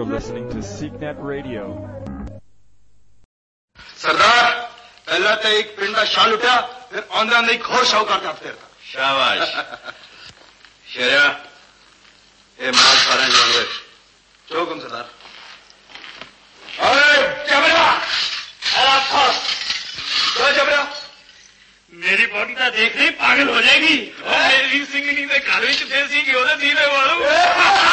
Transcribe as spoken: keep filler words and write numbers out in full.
listening to SeekNet Radio. सरदार पहला तो एक पिंड का शाल उठा फिर आंध्रा नहीं खोर शाहूकार का फिर शाबाश शेरा ये माल सारे जान चौकम सरदार अरे जबरा अरे था क्या जबरा मेरी बॉडी तो देख नहीं पागल हो जाएगी और मेरी सिंगनी से घर में फेसी की होने दीने वालों